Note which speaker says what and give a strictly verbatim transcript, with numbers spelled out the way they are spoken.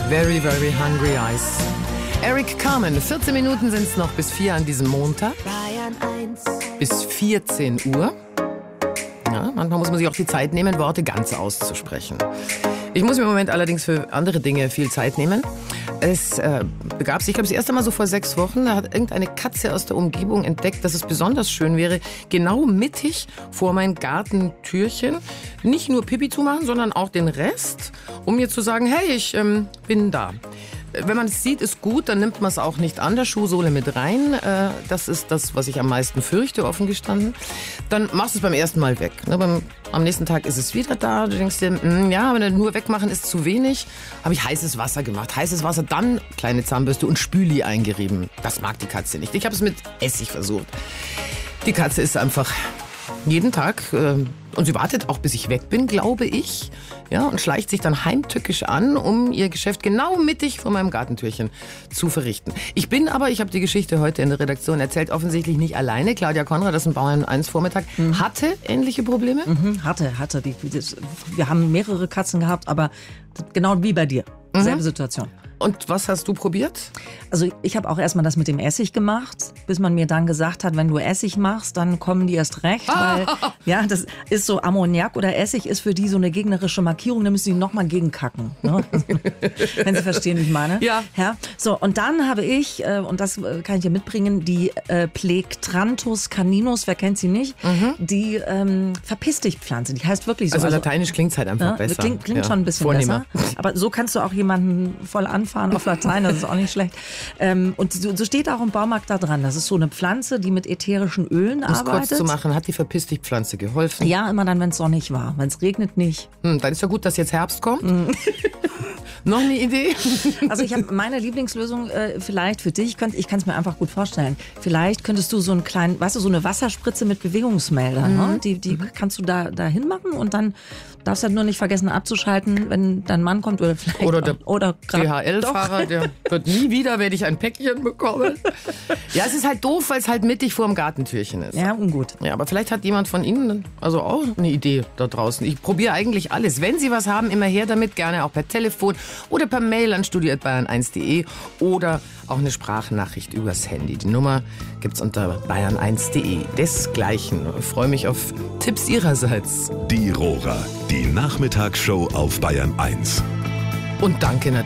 Speaker 1: Very, very hungry eyes. Eric Carmen, vierzehn Minuten sind es noch bis vier an diesem Montag. Bis vierzehn Uhr. Ja, manchmal muss man sich auch die Zeit nehmen, Worte ganz auszusprechen. Ich muss mir im Moment allerdings für andere Dinge viel Zeit nehmen. Es äh, begab sich, ich glaube, das erste Mal so vor sechs Wochen, da hat irgendeine Katze aus der Umgebung entdeckt, dass es besonders schön wäre, genau mittig vor mein Gartentürchen nicht nur Pipi zu machen, sondern auch den Rest, um mir zu sagen, hey, ich ähm, bin da. Wenn man es sieht, ist gut, dann nimmt man es auch nicht an der Schuhsohle mit rein. Äh, das ist das, was ich am meisten fürchte, offen gestanden. Dann machst du es beim ersten Mal weg. Ne, beim, am nächsten Tag ist es wieder da. Du denkst dir, mh, ja, aber nur wegmachen ist zu wenig. Habe ich heißes Wasser gemacht. Heißes Wasser, dann kleine Zahnbürste und Spüli eingerieben. Das mag die Katze nicht. Ich habe es mit Essig versucht. Die Katze ist einfach jeden Tag, äh, und sie wartet auch, bis ich weg bin, glaube ich, ja, und schleicht sich dann heimtückisch an, um ihr Geschäft genau mittig vor meinem Gartentürchen zu verrichten. Ich bin aber, ich habe die Geschichte heute in der Redaktion erzählt, offensichtlich nicht alleine. Claudia Konrad, das ist ein Bauern eins Vormittag, mhm. hatte ähnliche Probleme?
Speaker 2: Mhm, hatte, hatte. Die, das, wir haben mehrere Katzen gehabt, aber genau wie bei dir. Mhm. Selbe Situation.
Speaker 1: Und was hast du probiert?
Speaker 2: Also ich habe auch erstmal das mit dem Essig gemacht, bis man mir dann gesagt hat, wenn du Essig machst, dann kommen die erst recht, weil ja, das ist so Ammoniak oder Essig ist für die so eine gegnerische Markierung, dann müssen sie nochmal gegenkacken, ne? Wenn Sie verstehen, wie ich meine.
Speaker 1: Ja.
Speaker 2: Ja. So, und dann habe ich, äh, und das kann ich dir mitbringen, die äh, Plectranthus caninus, wer kennt sie nicht, mhm. die ähm, Verpiss dich Pflanze, die heißt wirklich so.
Speaker 1: Also, also lateinisch klingt es halt einfach
Speaker 2: ja,
Speaker 1: besser.
Speaker 2: Klingt, klingt
Speaker 1: ja.
Speaker 2: schon ein bisschen
Speaker 1: Vornehmer.
Speaker 2: besser, aber so kannst du auch jemanden voll anfahren auf Latein, das ist auch nicht schlecht. Ähm, und so, so steht auch im Baumarkt da dran. Das ist so eine Pflanze, die mit ätherischen Ölen
Speaker 1: um
Speaker 2: arbeitet.
Speaker 1: Kurz zu machen, hat die Verpiss dich Pflanze geholfen?
Speaker 2: Ja, immer dann, wenn es sonnig war. Wenn es regnet, nicht.
Speaker 1: Hm, dann ist ja gut, dass jetzt Herbst kommt. Hm. Noch eine Idee?
Speaker 2: Also ich habe meine Lieblingslösung äh, vielleicht für dich, könnt, ich kann es mir einfach gut vorstellen. Vielleicht könntest du so einen kleinen, weißt du, so eine Wasserspritze mit Bewegungsmelder, mhm. ne? die, die mhm. kannst du da, da hinmachen und dann darfst du halt nur nicht vergessen abzuschalten, wenn dein Mann kommt oder vielleicht
Speaker 1: oder der
Speaker 2: oder
Speaker 1: D H L-Fahrer, der wird nie wieder, werde ich ein Päckchen bekommen. Ja, es ist halt doof, weil es halt mittig vor dem Gartentürchen ist.
Speaker 2: Ja, ungut.
Speaker 1: Ja, aber vielleicht hat jemand von Ihnen also auch eine Idee da draußen. Ich probiere eigentlich alles. Wenn Sie was haben, immer her damit, gerne auch per Telefon oder per Mail an studio at bayern eins punkt de oder auch eine Sprachnachricht übers Handy. Die Nummer gibt's unter bayern eins punkt de. Desgleichen. Ich freue mich auf Tipps Ihrerseits.
Speaker 3: Die Rohrer, die Nachmittagsshow auf Bayern eins.
Speaker 1: Und danke natürlich.